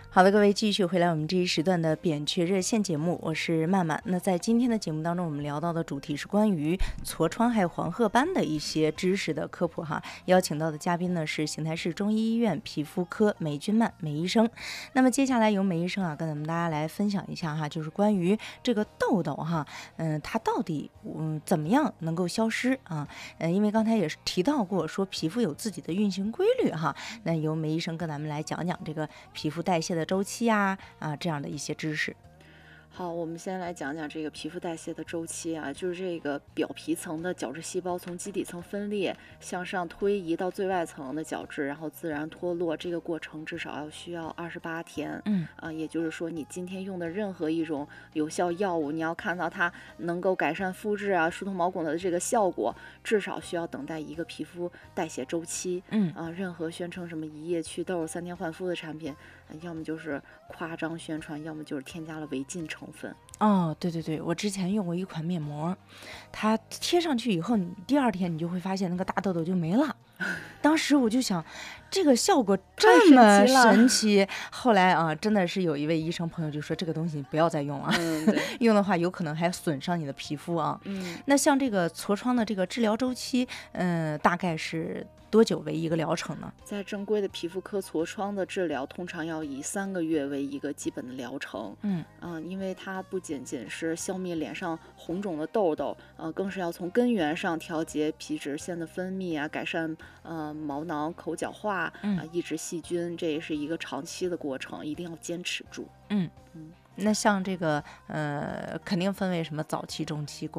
好的，各位继续回来我们这一时段的扁鹊热线节目，我是曼曼。那在今天的节目当中，我们聊到的主题是关于痤疮还有黄褐斑的一些知识的科普哈。邀请到的嘉宾呢是邢台市中医医院皮肤科梅君曼梅医生。那么接下来由梅医生跟咱们大家来分享一下哈，就是关于这个痘痘哈，它到底怎么样能够消失啊？因为刚才也是提到过，说皮肤有自己的运行规律哈。那由梅医生跟咱们来讲讲这个皮肤代谢的周期这样的一些知识。 好，我们先来讲讲这个皮肤代谢的周期啊，就是这个表皮层的角质细胞从基底层分裂向上推移到最外层的角质，然后自然脱落，这个过程至少需要28天。也就是说你今天用的任何一种有效药物，你要看到它能够改善肤质疏通毛孔的这个效果，至少需要等待一个皮肤代谢周期。任何宣称什么一夜祛痘、3天焕肤的产品，要么就是夸张宣传，要么就是添加了违禁成分。 对对对，我之前用过一款面膜，它贴上去以后，你第2天你就会发现那个大痘痘就没了。当时我就想，这个效果这么神奇。后来真的是有一位医生朋友就说，这个东西你不要再用了，用的话有可能还损伤你的皮肤啊。那像这个痤疮的这个治疗周期，大概是多久为一个疗程呢？ 在正规的皮肤科痤疮的治疗，通常要以3个月为一个基本的疗程。因为它不仅仅是消灭脸上红肿的痘痘，更是要从根源上调节皮脂腺的分泌改善毛囊口角化，抑制细菌，这也是一个长期的过程，一定要坚持住。 那像这个肯定分为什么早期、中期、